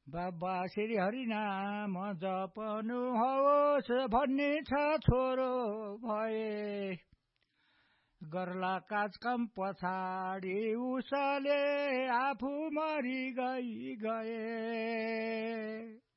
बाबा श्री हरिनाम जपनुहोस् भन्ने छ छोरो भए गर्ला काजकम पछाडि उसले आफू मरि गए